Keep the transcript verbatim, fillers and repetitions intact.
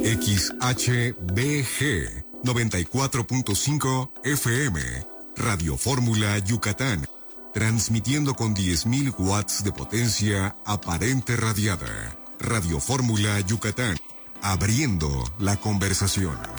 X H B G noventa y cuatro punto cinco F M, Radio Fórmula Yucatán, transmitiendo con diez mil watts de potencia aparente radiada. Radio Fórmula Yucatán, abriendo la conversación.